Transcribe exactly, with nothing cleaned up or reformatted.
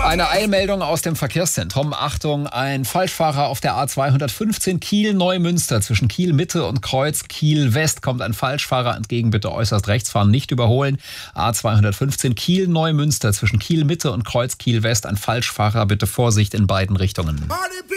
Eine Eilmeldung aus dem Verkehrszentrum. Achtung, ein Falschfahrer auf der A zweihundertfünfzehn Kiel-Neumünster. Zwischen Kiel-Mitte und Kreuz Kiel-West kommt ein Falschfahrer entgegen. Bitte äußerst rechts fahren, nicht überholen. A zweihundertfünfzehn Kiel-Neumünster. Zwischen Kiel-Mitte und Kreuz Kiel-West. Ein Falschfahrer, bitte Vorsicht in beiden Richtungen.